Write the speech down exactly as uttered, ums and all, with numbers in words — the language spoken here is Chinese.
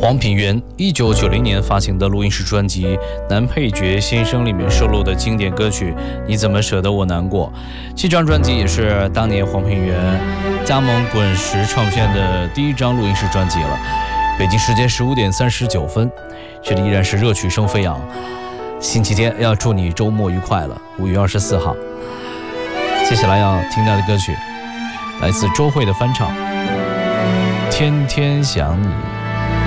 黄品源一九九零年发行的录音室专辑《男配角先生》里面收录的经典歌曲《你怎么舍得我难过》。这张专辑也是当年黄品源加盟滚石唱片的第一张录音室专辑了。北京时间十五点三十九分，这里依然是热曲声飞扬。星期天要祝你周末愉快了，五月二十四号。接下来要听到的歌曲来自周蕙的翻唱《天天想你》。